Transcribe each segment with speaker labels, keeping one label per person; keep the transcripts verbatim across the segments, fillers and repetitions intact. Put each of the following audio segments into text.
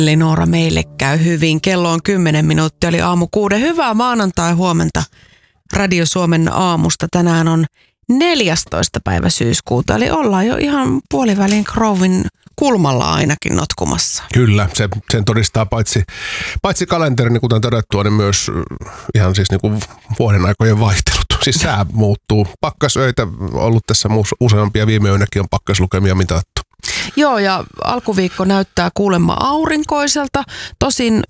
Speaker 1: Eli Noora, meille käy hyvin. Kello on kymmenen minuuttia, eli aamu kuuden. Hyvää maanantai huomenta Radio Suomen aamusta. Tänään on neljästoista päivä syyskuuta, eli ollaan jo ihan puolivälin Krouvin kulmalla ainakin notkumassa.
Speaker 2: Kyllä, se, sen todistaa paitsi, paitsi kalenteri, niin kuten todettua, niin myös ihan siis niin kuin vuoden aikojen vaihtelut. Siis sää muuttuu. Pakkasöitä ollut tässä useampia, viime yönäkin on pakkaslukemia mitattu.
Speaker 1: Joo, ja alkuviikko näyttää kuulemma aurinkoiselta. Tosin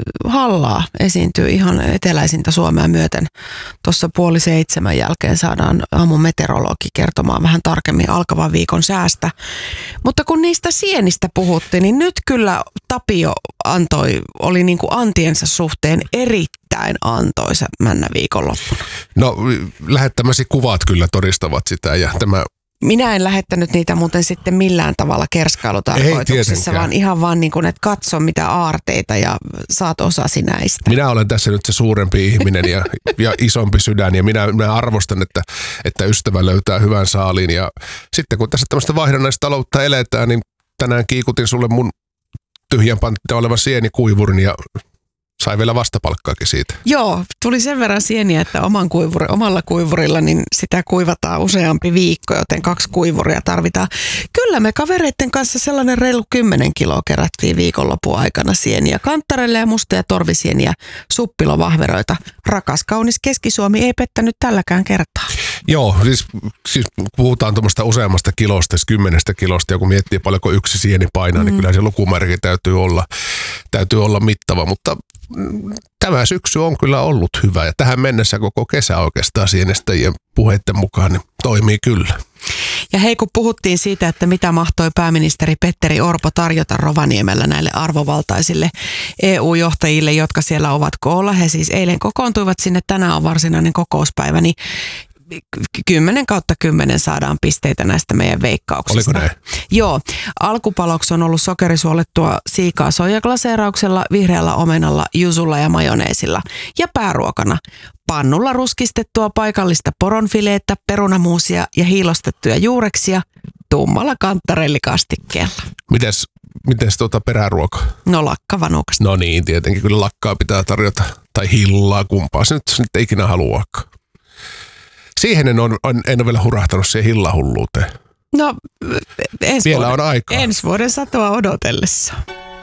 Speaker 1: hallaa esiintyy ihan eteläisintä Suomea myöten. Tuossa puoli seitsemän jälkeen saadaan aamun meteorologi kertomaan vähän tarkemmin alkavan viikon säästä. Mutta kun niistä sienistä puhuttiin, niin nyt kyllä Tapio antoi, oli niin kuin antiensa suhteen erittäin antoisa männä viikonloppuna.
Speaker 2: No lähettämäsi kuvat kyllä todistavat sitä ja tämä...
Speaker 1: Minä en lähettänyt niitä muuten sitten millään tavalla kerskailutarkoituksessa, vaan ihan vaan niin kuin, että katso mitä aarteita ja saat osasi näistä.
Speaker 2: Minä olen tässä nyt se suurempi ihminen ja, ja isompi sydän ja minä, minä arvostan, että, että ystävä löytää hyvän saaliin. Ja sitten kun tässä tämmöistä vaihdannaistaloutta eletään, niin tänään kiikutin sulle mun tyhjän panttia olevan sienikuivurin ja sai vielä vastapalkkaakin siitä.
Speaker 1: Joo, tuli sen verran sieniä, että oman kuivuri, omalla kuivurilla niin sitä kuivataan useampi viikko, joten kaksi kuivuria tarvitaan. Kyllä me kavereiden kanssa sellainen reilu kymmenen kiloa kerättiin viikonlopun aikana sieniä. Kanttarelle ja mustia torvisieniä, suppilovahveroita. Rakas kaunis Keski-Suomi ei pettänyt tälläkään kertaa.
Speaker 2: Joo, siis, siis puhutaan tuommoista useammasta kilosta, siis kymmenestä kilosta, ja kun miettii paljonko yksi sieni painaa, mm. niin kyllä se lukumäärä täytyy olla, täytyy olla mittava, mutta tämä syksy on kyllä ollut hyvä ja tähän mennessä koko kesä oikeastaan sienestäjien puheiden mukaan niin toimii kyllä.
Speaker 1: Ja hei, kun puhuttiin siitä, että mitä mahtoi pääministeri Petteri Orpo tarjota Rovaniemellä näille arvovaltaisille E U-johtajille, jotka siellä ovat koolla. He siis eilen kokoontuivat sinne, tänään on varsinainen kokouspäivä, niin kymmenen kautta kymmenen saadaan pisteitä näistä meidän veikkauksista.
Speaker 2: Oliko näin?
Speaker 1: Joo. Alkupaloksi on ollut sokerisuolettua siikaa soijaglaseerauksella, vihreällä omenalla, jusulla ja majoneesilla. Ja pääruokana pannulla ruskistettua paikallista poronfileettä, perunamuusia ja hiilostettuja juureksia tummalla kantarellikastikkeella.
Speaker 2: Mites, mites tuota peräruoka?
Speaker 1: No lakkavanukasta.
Speaker 2: No niin, tietenkin kyllä lakkaa pitää tarjota. Tai hillaa, kumpaa se nyt, se nyt ikinä haluaakaan. Siihen en ole, en ole vielä hurahtanut siihen hillahulluuteen.
Speaker 1: No, ensi
Speaker 2: vielä
Speaker 1: vuoden,
Speaker 2: on aikaa.
Speaker 1: Ensi vuoden satoa odotellessa.